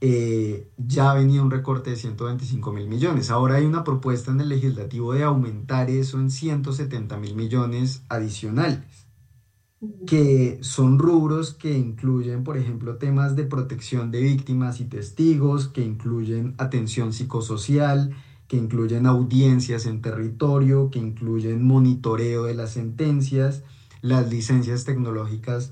ya venía un recorte de 125.000 millones. Ahora hay una propuesta en el legislativo de aumentar eso en 170.000 millones adicionales, que son rubros que incluyen, por ejemplo, temas de protección de víctimas y testigos, que incluyen atención psicosocial, que incluyen audiencias en territorio, que incluyen monitoreo de las sentencias, las licencias tecnológicas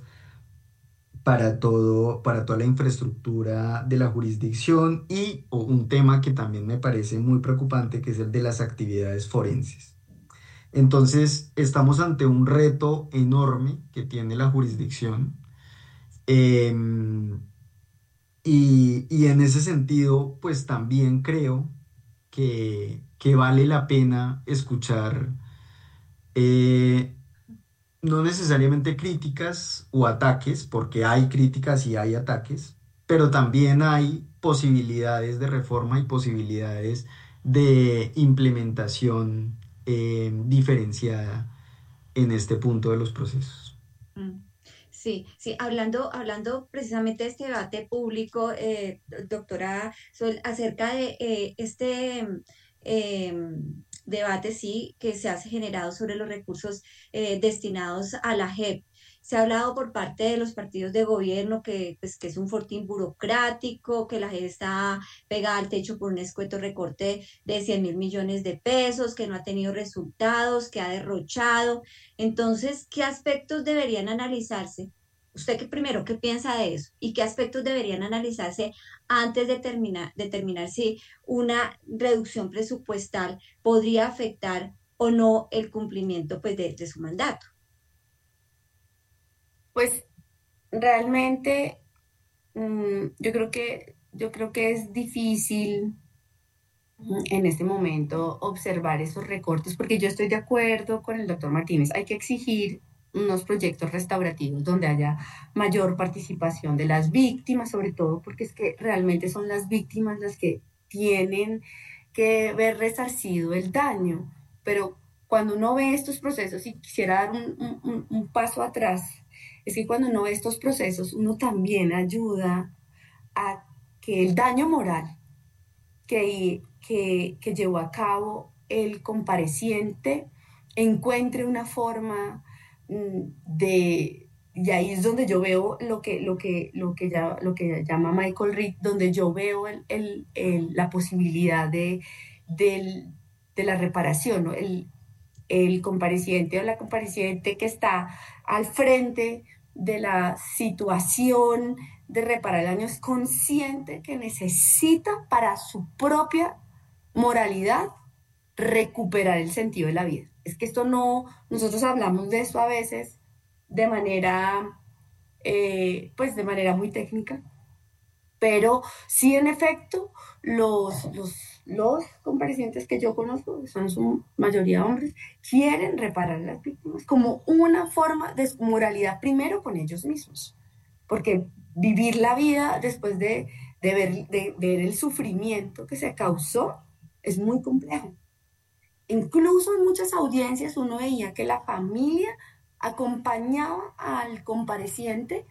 para toda la infraestructura de la jurisdicción y un tema que también me parece muy preocupante, que es el de las actividades forenses. Entonces, estamos ante un reto enorme que tiene la jurisdicción, em, y en ese sentido, pues también creo que vale la pena escuchar, eh, no necesariamente críticas o ataques, porque hay críticas y hay ataques, pero también hay posibilidades de reforma y posibilidades de implementación diferenciada en este punto de los procesos. Mm. Sí, sí, hablando precisamente de este debate público, doctora Sol, acerca de debate, sí, que se ha generado sobre los recursos destinados a la JEP. Se ha hablado por parte de los partidos de gobierno que, pues, que es un fortín burocrático, que la JEP está pegada al techo por un escueto recorte de 100.000 millones de pesos, que no ha tenido resultados, que ha derrochado. Entonces, ¿qué aspectos deberían analizarse? Usted que primero, ¿qué piensa de eso? ¿Y qué aspectos deberían analizarse antes de determinar si una reducción presupuestal podría afectar o no el cumplimiento, pues, de su mandato? Pues realmente yo creo que es difícil en este momento observar esos recortes, porque yo estoy de acuerdo con el doctor Martínez. Hay que exigir unos proyectos restaurativos donde haya mayor participación de las víctimas, sobre todo porque es que realmente son las víctimas las que tienen que ver resarcido el daño. Pero cuando uno ve estos procesos, y quisiera dar un paso atrás, es que cuando uno ve estos procesos, uno también ayuda a que el daño moral que llevó a cabo el compareciente encuentre una forma y ahí es donde yo veo lo que llama Michael Reed, donde yo veo la posibilidad del- de la reparación, ¿no? El compareciente o la compareciente que está al frente de la situación de reparar el daño es consciente que necesita para su propia moralidad recuperar el sentido de la vida. Es que esto no, nosotros hablamos de esto a veces de manera, pues de manera muy técnica, pero sí, en efecto, los comparecientes que yo conozco, que son su mayoría hombres, quieren reparar a las víctimas como una forma de moralidad primero con ellos mismos. Porque vivir la vida después de ver el sufrimiento que se causó es muy complejo. Incluso en muchas audiencias uno veía que la familia acompañaba al compareciente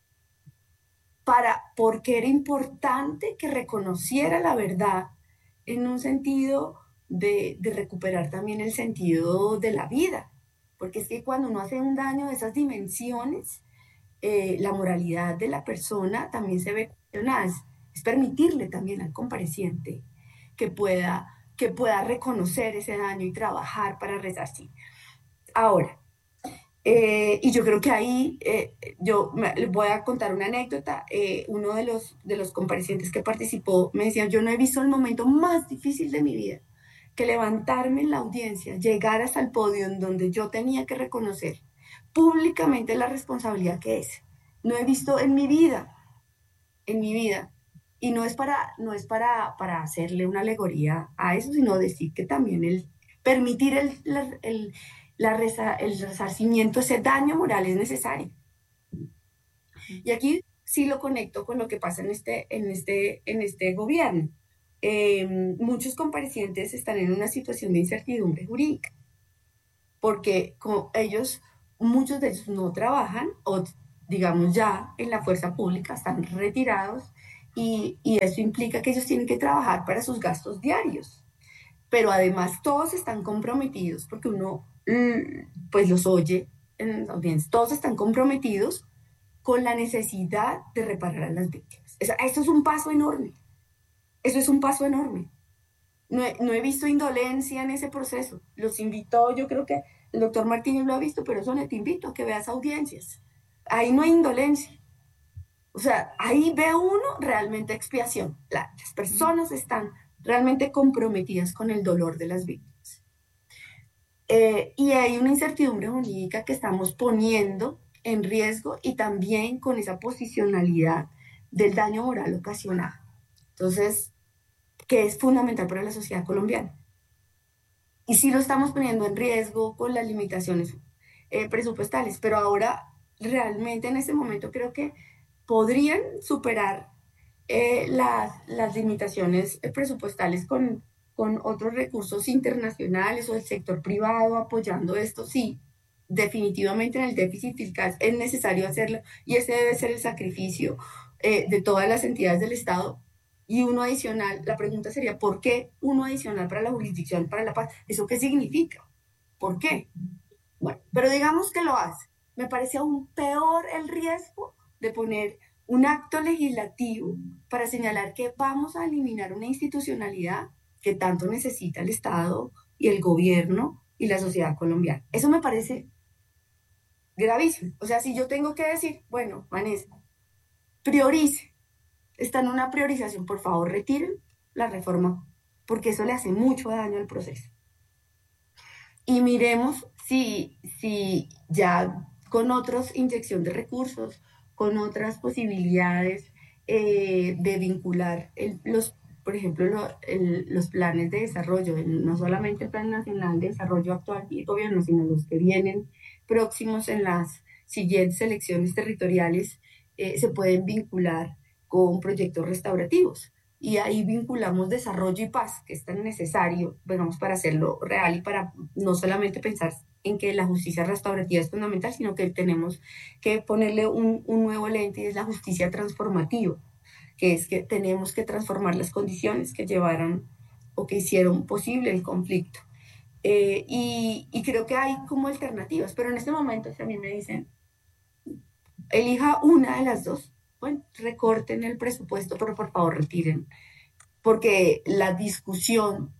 porque era importante que reconociera la verdad en un sentido de recuperar también el sentido de la vida. Porque es que cuando uno hace un daño de esas dimensiones, la moralidad de la persona también se ve cuestionada. Es permitirle también al compareciente que pueda reconocer ese daño y trabajar para resarcir. Ahora, y yo creo que ahí les voy a contar una anécdota. Uno de los comparecientes que participó me decía, yo no he visto el momento más difícil de mi vida, que levantarme en la audiencia, llegar hasta el podio en donde yo tenía que reconocer públicamente la responsabilidad que es. No he visto en mi vida. Y no es para hacerle una alegoría a eso, sino decir que también permitir el resarcimiento, ese daño moral es necesario. Y aquí sí lo conecto con lo que pasa en este gobierno. Muchos comparecientes están en una situación de incertidumbre jurídica, porque muchos de ellos no trabajan o digamos ya en la fuerza pública, están retirados y eso implica que ellos tienen que trabajar para sus gastos diarios. Pero además todos están comprometidos, porque uno pues los oye en las audiencias, todos están comprometidos con la necesidad de reparar a las víctimas. Eso es un paso enorme, eso es un paso enorme. No he visto indolencia en ese proceso. Los invito, yo creo que el doctor Martínez lo ha visto, pero Sonia, te invito a que veas audiencias. Ahí no hay indolencia. O sea, ahí ve uno realmente expiación. Las personas están realmente comprometidas con el dolor de las víctimas. Y hay una incertidumbre jurídica que estamos poniendo en riesgo y también con esa posicionalidad del daño moral ocasionado. Entonces, que es fundamental para la sociedad colombiana. Y sí lo estamos poniendo en riesgo con las limitaciones presupuestales, pero ahora realmente en este momento creo que podrían superar las limitaciones presupuestales con otros recursos internacionales o el sector privado apoyando esto. Sí, definitivamente en el déficit fiscal es necesario hacerlo y ese debe ser el sacrificio de todas las entidades del Estado. Y uno adicional, la pregunta sería, ¿por qué uno adicional para la jurisdicción, para la paz? ¿Eso qué significa? ¿Por qué? Bueno, pero digamos que lo hace. Me parece aún peor el riesgo de poner un acto legislativo para señalar que vamos a eliminar una institucionalidad que tanto necesita el Estado y el gobierno y la sociedad colombiana. Eso me parece gravísimo. O sea, si yo tengo que decir, bueno, Vanessa, priorice, está en una priorización, por favor, retiren la reforma, porque eso le hace mucho daño al proceso. Y miremos si ya con otros inyección de recursos, con otras posibilidades de vincular por ejemplo, los planes de desarrollo, no solamente el Plan Nacional de Desarrollo actual y el gobierno, sino los que vienen próximos en las siguientes elecciones territoriales, se pueden vincular con proyectos restaurativos. Y ahí vinculamos desarrollo y paz, que es tan necesario, digamos, para hacerlo real y para no solamente pensar en que la justicia restaurativa es fundamental, sino que tenemos que ponerle un nuevo lente y es la justicia transformativa, que es que tenemos que transformar las condiciones que llevaron o que hicieron posible el conflicto. Y creo que hay como alternativas, pero en este momento también me dicen, elija una de las dos. Bueno, recorten el presupuesto, pero por favor retiren, porque la discusión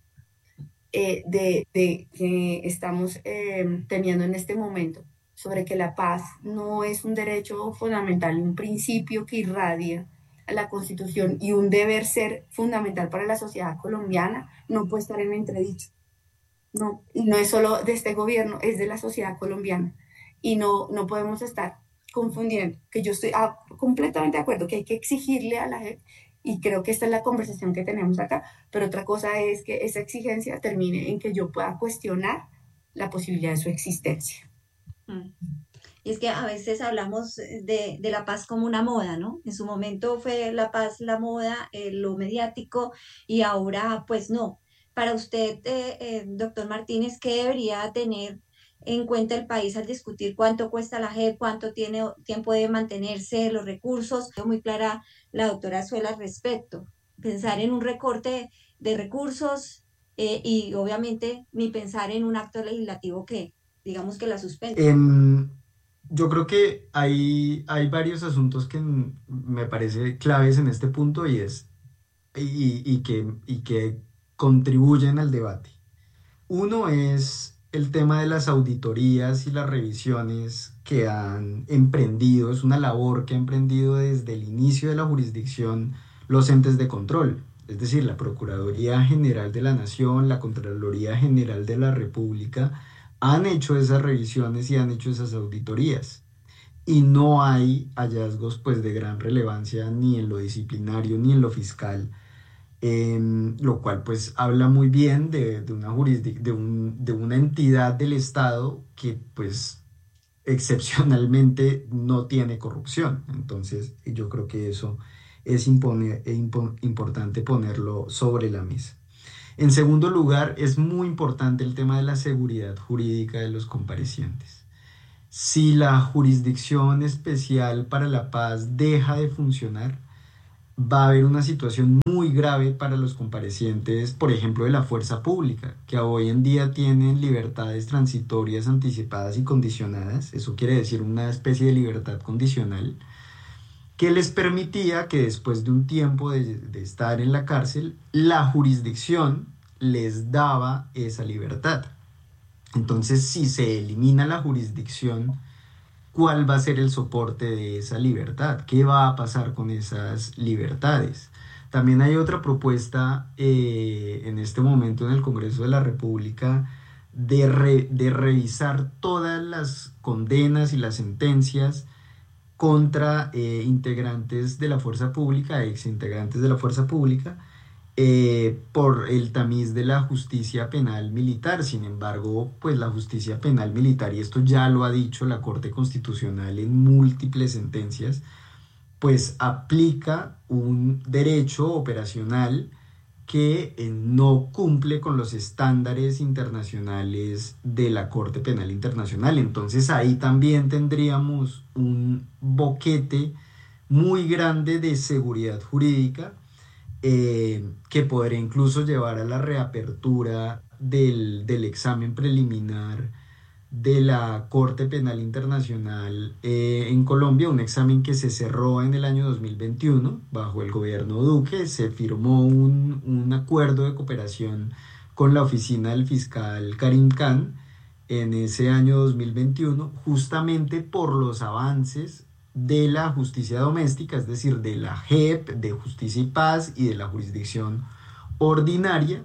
que estamos teniendo en este momento sobre que la paz no es un derecho fundamental, un principio que irradia a la Constitución y un deber ser fundamental para la sociedad colombiana, no puede estar en entredicho. No, y no es solo de este gobierno, es de la sociedad colombiana. Y no podemos estar confundiendo, que yo estoy completamente de acuerdo que hay que exigirle a la gente, y creo que esta es la conversación que tenemos acá, pero otra cosa es que esa exigencia termine en que yo pueda cuestionar la posibilidad de su existencia. Y es que a veces hablamos de la paz como una moda, ¿no? En su momento fue la paz la moda, lo mediático, y ahora pues no. Para usted, doctor Martínez, ¿qué debería tener en cuenta el país al discutir cuánto cuesta la JEP, cuánto tiempo debe mantenerse, los recursos? Muy clara la doctora Azuela al respecto. Pensar en un recorte de recursos y obviamente ni pensar en un acto legislativo que digamos que la suspende. Yo creo que hay varios asuntos que me parece claves en este punto y que contribuyen al debate. Uno es el tema de las auditorías y las revisiones que han emprendido, es una labor que ha emprendido desde el inicio de la jurisdicción los entes de control, es decir, la Procuraduría General de la Nación, la Contraloría General de la República, han hecho esas revisiones y han hecho esas auditorías. Y no hay hallazgos pues de gran relevancia ni en lo disciplinario ni en lo fiscal, lo cual pues habla muy bien de una de una entidad del Estado que pues excepcionalmente no tiene corrupción. Entonces yo creo que eso es importante ponerlo sobre la mesa. En segundo lugar, es muy importante el tema de la seguridad jurídica de los comparecientes. Si la Jurisdicción Especial para la Paz deja de funcionar, va a haber una situación muy grave para los comparecientes, por ejemplo, de la fuerza pública, que hoy en día tienen libertades transitorias anticipadas y condicionadas. Eso quiere decir una especie de libertad condicional que les permitía que después de un tiempo de estar en la cárcel, la jurisdicción les daba esa libertad. Entonces, si se elimina la jurisdicción, ¿cuál va a ser el soporte de esa libertad? ¿Qué va a pasar con esas libertades? También hay otra propuesta en este momento en el Congreso de la República de revisar todas las condenas y las sentencias contra integrantes de la fuerza pública, ex integrantes de la fuerza pública, por el tamiz de la justicia penal militar. Sin embargo, pues la justicia penal militar, y esto ya lo ha dicho la Corte Constitucional en múltiples sentencias, pues aplica un derecho operacional que no cumple con los estándares internacionales de la Corte Penal Internacional. Entonces ahí también tendríamos un boquete muy grande de seguridad jurídica, que podría incluso llevar a la reapertura del examen preliminar de la Corte Penal Internacional en Colombia, un examen que se cerró en el año 2021 bajo el gobierno Duque. Se firmó un acuerdo de cooperación con la oficina del fiscal Karim Khan en ese año 2021, justamente por los avances de la justicia doméstica, es decir, de la JEP, de Justicia y Paz y de la jurisdicción ordinaria,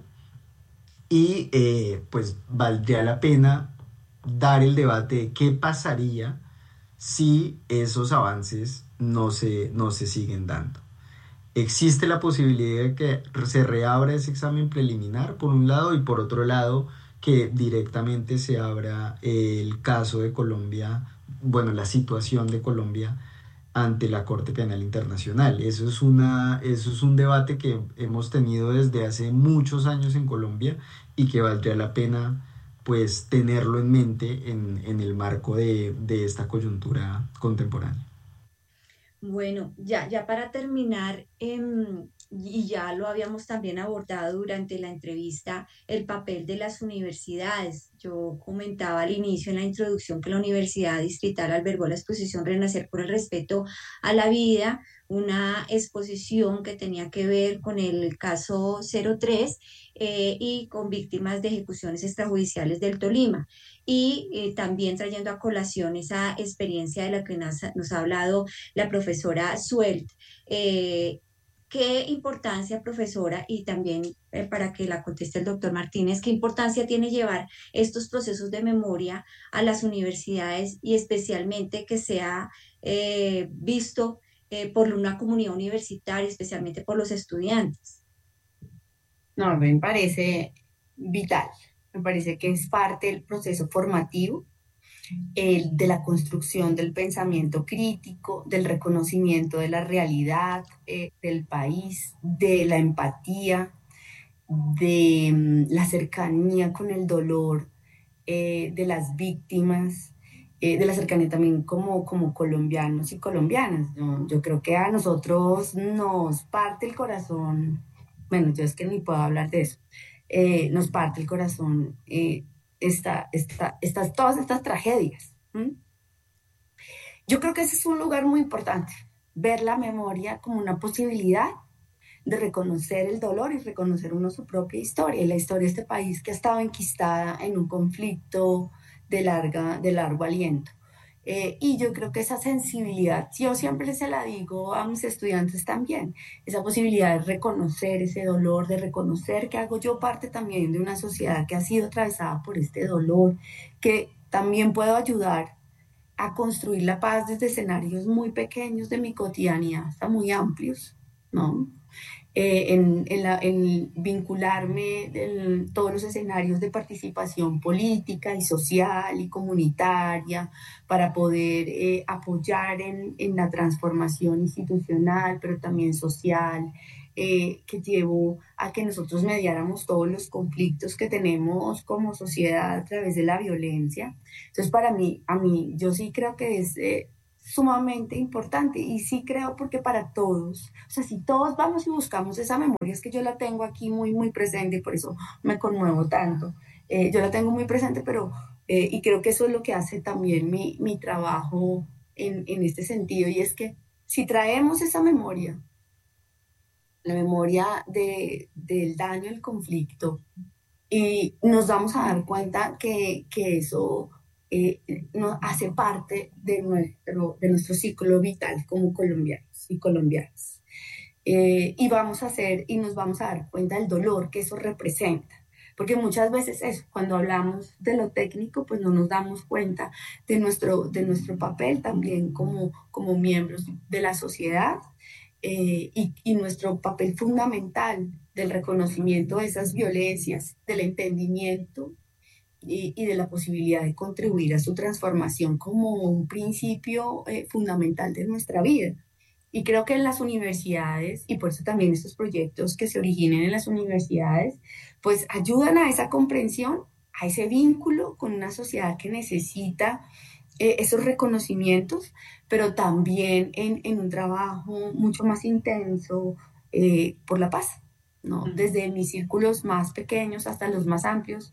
y pues valdría la pena dar el debate de qué pasaría si esos avances no se siguen dando. Existe la posibilidad de que se reabra ese examen preliminar, por un lado, y por otro lado, que directamente se abra el caso de Colombia, bueno, la situación de Colombia ante la Corte Penal Internacional. Eso es un debate que hemos tenido desde hace muchos años en Colombia y que valdría la pena pues tenerlo en mente en el marco de esta coyuntura contemporánea. Bueno, ya para terminar, y ya lo habíamos también abordado durante la entrevista, el papel de las universidades. Yo comentaba al inicio en la introducción que la Universidad Distrital albergó la exposición Renacer por el Respeto a la Vida, una exposición que tenía que ver con el caso 03 y con víctimas de ejecuciones extrajudiciales del Tolima. Y también trayendo a colación esa experiencia de la que nos ha hablado la profesora Suelt. ¿Qué importancia, profesora, y también para que la conteste el doctor Martínez, qué importancia tiene llevar estos procesos de memoria a las universidades y especialmente que sea visto por una comunidad universitaria, especialmente por los estudiantes? No, me parece vital. Me parece que es parte del proceso formativo, de la construcción del pensamiento crítico, del reconocimiento de la realidad del país, de la empatía, de la cercanía con el dolor de las víctimas, de la cercanía también como colombianos y colombianas, ¿no? Yo creo que a nosotros nos parte el corazón, bueno, yo es que ni puedo hablar de eso, nos parte el corazón todas estas tragedias. ¿Mm? Yo creo que ese es un lugar muy importante, ver la memoria como una posibilidad de reconocer el dolor y reconocer uno su propia historia, y la historia de este país que ha estado enquistada en un conflicto de largo aliento. Y yo creo que esa sensibilidad, yo siempre se la digo a mis estudiantes también, esa posibilidad de reconocer ese dolor, de reconocer que hago yo parte también de una sociedad que ha sido atravesada por este dolor, que también puedo ayudar a construir la paz desde escenarios muy pequeños de mi cotidianidad hasta muy amplios, ¿no? En vincularme en todos los escenarios de participación política y social y comunitaria para poder apoyar en la transformación institucional, pero también social, que llevó a que nosotros mediáramos todos los conflictos que tenemos como sociedad a través de la violencia. Entonces, para mí, yo sí creo que es sumamente importante y sí creo porque para todos, o sea, si todos vamos y buscamos esa memoria, es que yo la tengo aquí muy, muy presente y por eso me conmuevo tanto. Yo la tengo muy presente, pero, y creo que eso es lo que hace también mi trabajo en este sentido, y es que si traemos esa memoria, la memoria del daño, el conflicto, y nos vamos a dar cuenta que eso no, hace parte de nuestro ciclo vital como colombianos y colombianas. Y vamos a hacer y nos vamos a dar cuenta del dolor que eso representa. Porque muchas veces eso, cuando hablamos de lo técnico, pues no nos damos cuenta de nuestro papel también como miembros de la sociedad, y nuestro papel fundamental del reconocimiento de esas violencias, del entendimiento y de la posibilidad de contribuir a su transformación como un principio fundamental de nuestra vida. Y creo que en las universidades, y por eso también estos proyectos que se originen en las universidades, pues ayudan a esa comprensión, a ese vínculo con una sociedad que necesita esos reconocimientos, pero también en un trabajo mucho más intenso por la paz, ¿no? Desde mis círculos más pequeños hasta los más amplios,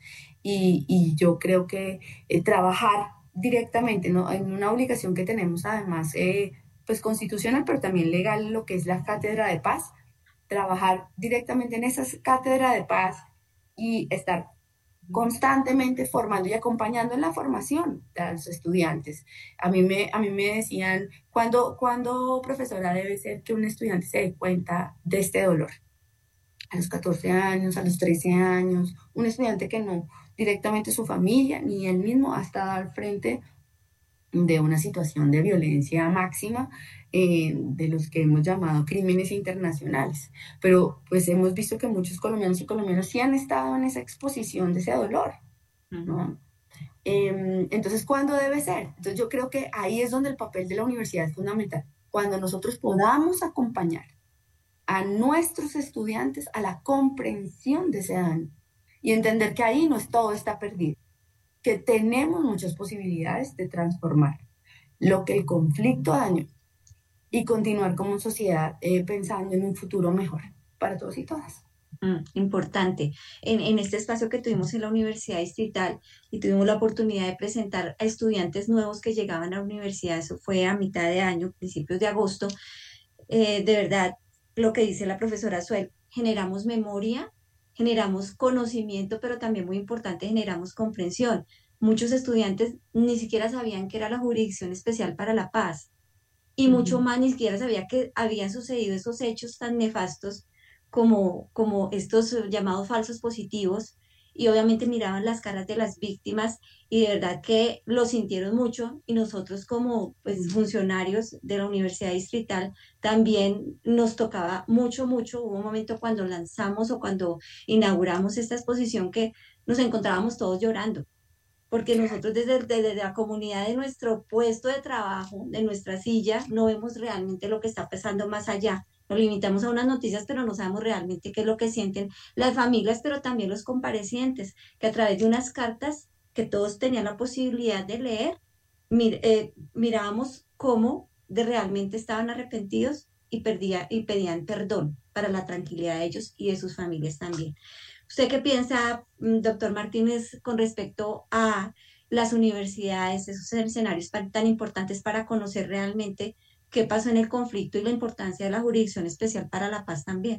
y yo creo que trabajar directamente, ¿no? En una obligación que tenemos además, pues constitucional, pero también legal, lo que es la cátedra de paz, trabajar directamente en esa cátedra de paz y estar constantemente formando y acompañando en la formación a los estudiantes. A mí me decían, ¿cuándo, profesora, debe ser que un estudiante se dé cuenta de este dolor? A los 14 años, a los 13 años, un estudiante que no directamente su familia ni él mismo ha estado al frente de una situación de violencia máxima, de los que hemos llamado crímenes internacionales. Pero pues hemos visto que muchos colombianos y colombianas sí han estado en esa exposición de ese dolor, ¿no? Entonces, ¿cuándo debe ser? Entonces yo creo que ahí es donde el papel de la universidad es fundamental, cuando nosotros podamos acompañar a nuestros estudiantes a la comprensión de ese daño y entender que ahí no es todo está perdido, que tenemos muchas posibilidades de transformar lo que el conflicto dañó y continuar como sociedad pensando en un futuro mejor para todos y todas. Importante. En este espacio que tuvimos en la Universidad Distrital y tuvimos la oportunidad de presentar a estudiantes nuevos que llegaban a la universidad, eso fue a mitad de año, principios de agosto, de verdad, lo que dice la profesora Suel, generamos memoria, generamos conocimiento, pero también muy importante, generamos comprensión. Muchos estudiantes ni siquiera sabían que era la Jurisdicción Especial para la Paz y mucho más ni siquiera sabía que habían sucedido esos hechos tan nefastos como estos llamados falsos positivos, y obviamente miraban las caras de las víctimas y de verdad que lo sintieron mucho, y nosotros como pues, funcionarios de la Universidad Distrital también nos tocaba mucho, mucho. Hubo un momento cuando lanzamos o cuando inauguramos esta exposición que nos encontrábamos todos llorando porque nosotros desde la comunidad de nuestro puesto de trabajo, de nuestra silla, no vemos realmente lo que está pasando más allá. Nos limitamos a unas noticias, pero no sabemos realmente qué es lo que sienten las familias, pero también los comparecientes, que a través de unas cartas que todos tenían la posibilidad de leer, mirábamos cómo de realmente estaban arrepentidos y pedían perdón para la tranquilidad de ellos y de sus familias también. ¿Usted qué piensa, doctor Martínez, con respecto a las universidades, esos escenarios tan importantes para conocer realmente qué pasó en el conflicto y la importancia de la Jurisdicción Especial para la Paz también?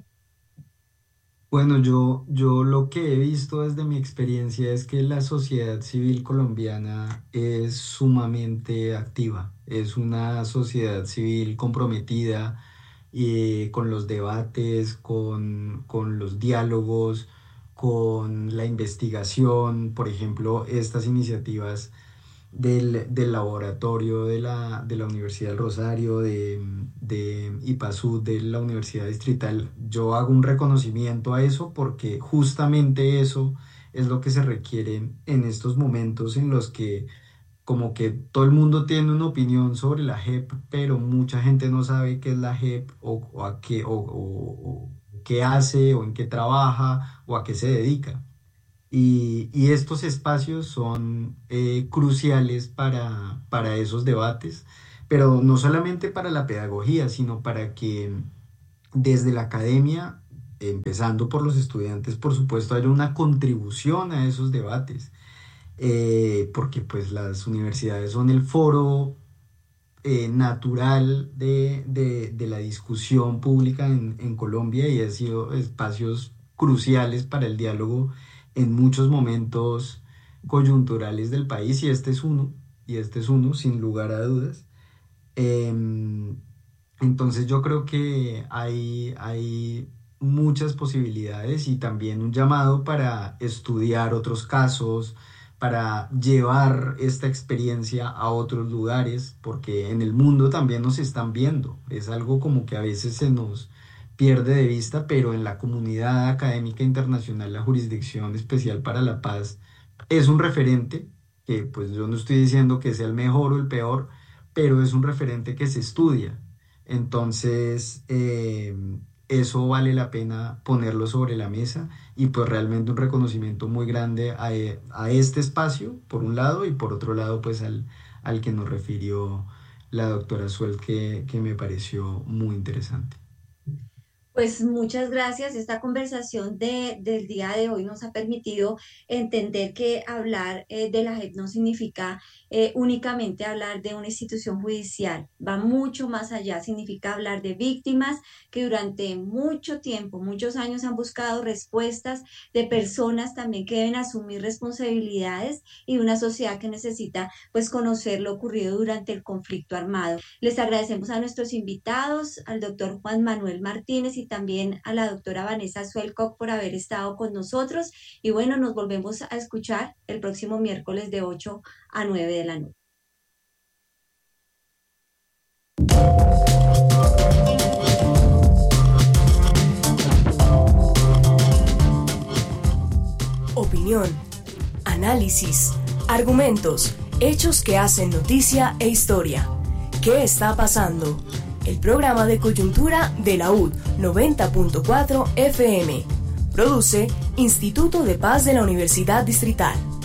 Bueno, yo lo que he visto desde mi experiencia es que la sociedad civil colombiana es sumamente activa. Es una sociedad civil comprometida con los debates, con los diálogos, con la investigación. Por ejemplo, estas iniciativas del laboratorio de la Universidad del Rosario, de IPASUD, de la Universidad Distrital. Yo hago un reconocimiento a eso porque justamente eso es lo que se requiere en estos momentos en los que como que todo el mundo tiene una opinión sobre la JEP, pero mucha gente no sabe qué es la JEP o a qué, o qué hace o en qué trabaja o a qué se dedica. Y estos espacios son cruciales para esos debates, pero no solamente para la pedagogía, sino para que desde la academia, empezando por los estudiantes, por supuesto, haya una contribución a esos debates, porque pues las universidades son el foro natural de la discusión pública en Colombia y han sido espacios cruciales para el diálogo en muchos momentos coyunturales del país y este es uno, sin lugar a dudas. Em, entonces yo creo que hay muchas posibilidades y también un llamado para estudiar otros casos, para llevar esta experiencia a otros lugares, porque en el mundo también nos están viendo. Es algo como que a veces se nos pierde de vista, pero en la comunidad académica internacional la Jurisdicción Especial para la Paz es un referente, que pues yo no estoy diciendo que sea el mejor o el peor, pero es un referente que se estudia. Entonces, eso vale la pena ponerlo sobre la mesa y pues realmente un reconocimiento muy grande a este espacio, por un lado, y por otro lado, pues al que nos refirió la doctora Suel, que me pareció muy interesante. Pues muchas gracias. Esta conversación del día de hoy nos ha permitido entender que hablar de la JEP no significa únicamente hablar de una institución judicial, va mucho más allá, significa hablar de víctimas que durante mucho tiempo, muchos años han buscado respuestas, de personas también que deben asumir responsabilidades y de una sociedad que necesita pues conocer lo ocurrido durante el conflicto armado. Les agradecemos a nuestros invitados, al doctor Juan Manuel Martínez y también a la doctora Vanessa Suelcock por haber estado con nosotros. Y bueno, nos volvemos a escuchar el próximo miércoles de 8 a 9 de la noche. Opinión, análisis, argumentos, hechos que hacen noticia e historia. ¿Qué está pasando? El programa de coyuntura de la UD 90.4 FM. Produce Instituto de Paz de la Universidad Distrital.